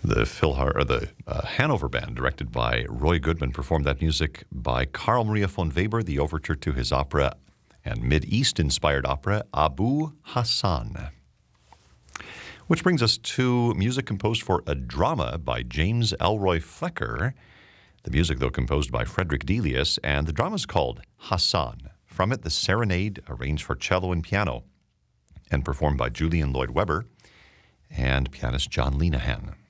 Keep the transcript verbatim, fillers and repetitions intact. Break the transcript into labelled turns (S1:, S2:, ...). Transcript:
S1: The Philhar, or the uh, Hanover Band, directed by Roy Goodman, performed that music by Carl Maria von Weber, the overture to his opera and Mid-East-inspired opera, Abu Hassan. Which brings us to music composed for a drama by James Elroy Flecker. The music, though, composed by Frederick Delius, and the drama is called Hassan. From it, the Serenade, arranged for cello and piano, and performed by Julian Lloyd Webber and pianist John Linehan.